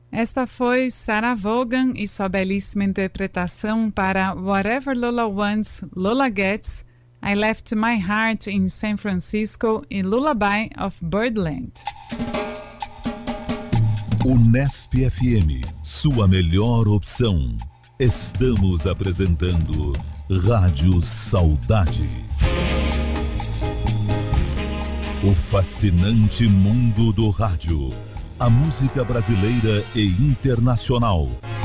Esta foi Sarah Vaughan e sua belíssima interpretação para Whatever Lola Wants, Lola Gets, I Left My Heart in San Francisco e Lullaby of Birdland. Unesp FM, sua melhor opção. Estamos apresentando Rádio Saudade. O fascinante mundo do rádio. A música brasileira e internacional,